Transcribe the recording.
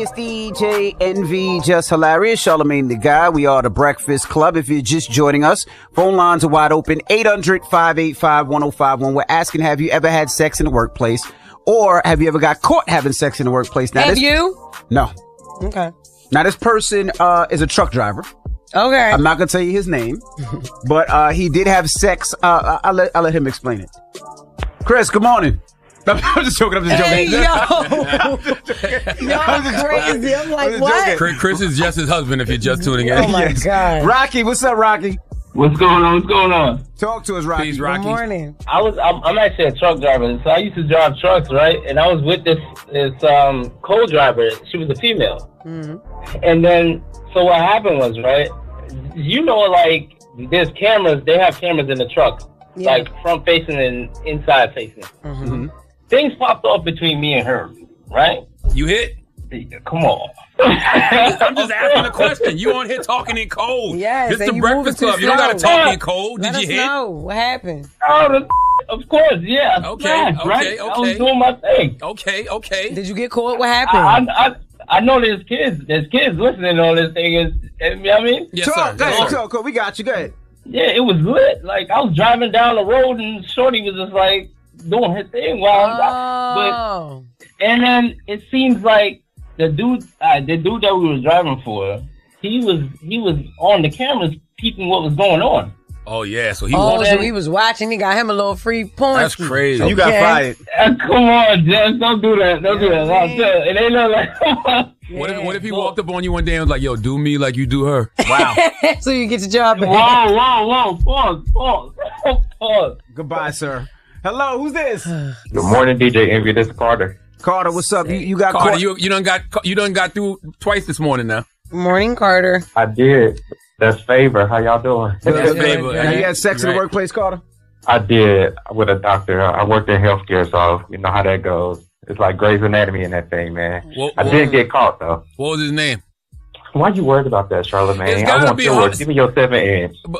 It's DJ Envy, just hilarious. Charlamagne the Guy. We are the Breakfast Club. If you're just joining us, phone lines are wide open. 800-585-1051. We're asking, have you ever had sex in the workplace? Or have you ever got caught having sex in the workplace? Now, have you? No. Okay. Now, this person is a truck driver. Okay. I'm not going to tell you his name, but he did have sex. I'll let him explain it. Chris, good morning. I'm just joking. Hey, yo. Y'all crazy. I'm like, what? Chris is just his husband if you're just tuning in. Oh, my God. Rocky, what's up, Rocky? What's going on? What's going on? Talk to us, Rocky. Please, Rocky. Good morning. I'm actually a truck driver, so I used to drive trucks, right? And I was with this co-driver. She was a female. Mm-hmm. And then, so what happened was, right? You know, like, there's cameras. They have cameras in the truck, like front facing and inside facing. Mm-hmm. Things popped off between me and her, right? You hit? Come on. I'm just asking a question. You on here talking in code. Yes. This is the Breakfast Club. You don't got to talk in code. Let Did you us hit? know. What happened? Oh, of course, yeah. Okay, right? okay. I was doing my thing. Okay. Did you get caught? What happened? I know there's kids listening on this thing. You know what I mean? Yes, Talk, sir. go Yes, ahead, sir. talk. We got you. Go ahead. Yeah, it was lit. Like, I was driving down the road and Shorty was just like doing her thing while and then it seems like the dude that we were driving for, he was on the cameras peeping what was going on. Oh, yeah. So he so he was watching. He got him a little free point. That's crazy. You got fired. Come on, Jess. Don't do that. Don't do that. I'll tell you. It ain't no like... What if he walked up on you one day and was like, yo, do me like you do her? Wow. So you get your job back. Whoa. Pause. Goodbye, sir. Hello, who's this? Good morning, DJ Envy. This is Carter. Carter, what's up? You got Carter, caught. you done got through twice this morning now. Morning, Carter. I did. That's Favor. How y'all doing? That's good. Favor. Now, you had sex in the workplace, Carter? I did with a doctor. I worked in healthcare, so you know how that goes. It's like Grey's Anatomy in that thing, man. I didn't get caught, though. What was his name? Why you worried about that, Charlamagne? It's I gotta want be yours. hard. Give me your 7 inch.